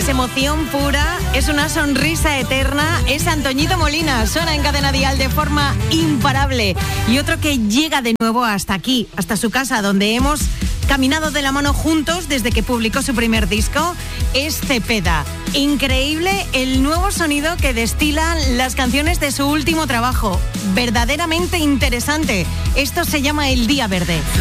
Es emoción pura, es una sonrisa eterna, es Antoñito Molina, suena en Cadena Dial de forma imparable. Y otro que llega de nuevo hasta aquí, hasta su casa, donde hemos caminado de la mano juntos desde que publicó su primer disco, es Cepeda. Increíble el nuevo sonido que destilan las canciones de su último trabajo, verdaderamente interesante. Esto se llama El Día Verde.